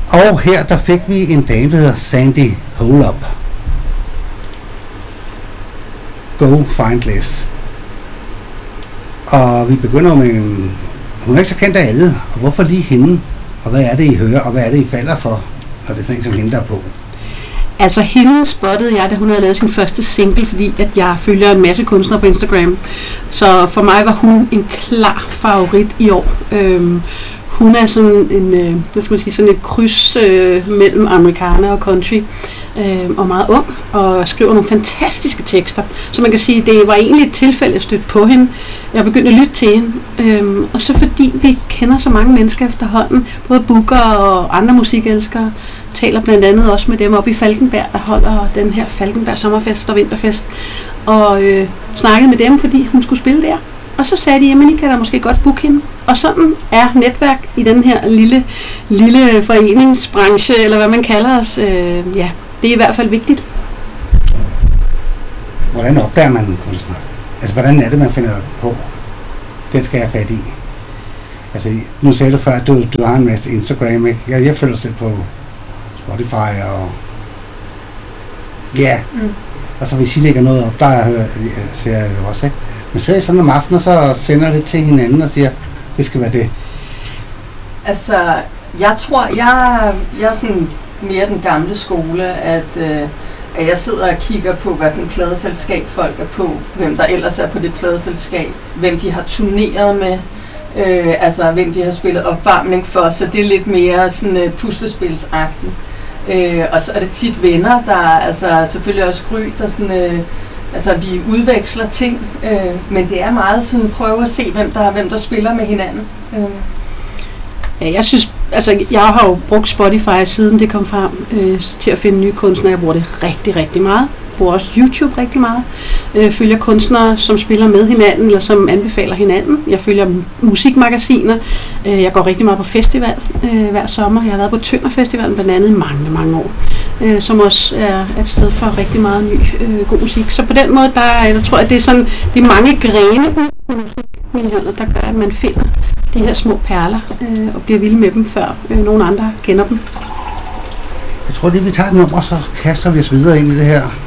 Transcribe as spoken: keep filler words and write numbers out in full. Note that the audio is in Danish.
Og her der fik vi en dame, der hedder Sandy Hold Up. Go Find Less. Og vi begynder med en, hun er ikke så kendt af alle, og hvorfor lige hende? Og hvad er det, I hører, og hvad er det, I falder for, når det er sådan en som hende, der er på? Altså hende spottede jeg, da hun havde lavet sin første single, fordi at jeg følger en masse kunstnere på Instagram. Så for mig var hun en klar favorit i år. Øhm, hun er sådan en, øh, hvad skal man sige, sådan et kryds øh, mellem amerikaner og country, øh, og meget ung, og skriver nogle fantastiske tekster. Så man kan sige, det var egentlig et tilfælde, jeg stødte på hende. Jeg begyndte at lytte til hende, øh, og så fordi vi kender så mange mennesker efterhånden, både booker og andre musikelskere, taler blandt andet også med dem oppe i Falkenberg, der holder den her Falkenberg Sommerfest og Vinterfest, og øh, snakkede med dem, fordi hun skulle spille der. Og så sagde de, jamen I kan da måske godt booke hende. Og sådan er netværk i den her lille, lille foreningsbranche, eller hvad man kalder os. Øh, ja, det er i hvert fald vigtigt. Hvordan opdager man en kunstner? Altså, hvordan er det, man finder på? Den skal jeg have fat i. Altså, nu sagde du før, at du, du har en masse Instagram, ikke? Jeg, jeg følger selv på Spotify og... Ja, mm. Og så hvis I lægger noget op, der jeg, ser jeg det også, ikke? Men så er I sådan om aftenen, så sender det til hinanden og siger, det skal være det. Altså, jeg tror, jeg, jeg er sådan mere den gamle skole, at, øh, at jeg sidder og kigger på, hvad for en pladeselskab folk er på, hvem der ellers er på det pladeselskab, hvem de har turneret med, øh, altså hvem de har spillet opvarmning for, så det er lidt mere sådan uh, puslespilsagtigt. Øh, og så er det tit venner, der altså selvfølgelig også Gry, der sådan... Øh, Altså, vi udveksler ting, øh, men det er meget sådan, prøve at se, hvem der, hvem der spiller med hinanden. Øh. Ja, jeg synes, altså, jeg har jo brugt Spotify, siden det kom frem, øh, til at finde nye kunstnere. Jeg bruger det rigtig, rigtig meget. Jeg bruger også YouTube rigtig meget. Jeg følger kunstnere, som spiller med hinanden, eller som anbefaler hinanden. Jeg følger musikmagasiner. Jeg går rigtig meget på festival øh, hver sommer. Jeg har været på Tønder Festivalen blandt andet i mange, mange år. Øh, som også er et sted for rigtig meget ny, øh, god musik. Så på den måde, der, der tror jeg, at det er sådan, det er mange grene i musikmiljøet, der gør, at man finder de her små perler øh, og bliver vild med dem, før øh, nogen andre kender dem. Jeg tror lige, vi tager et nummer, så kaster vi os videre ind i det her.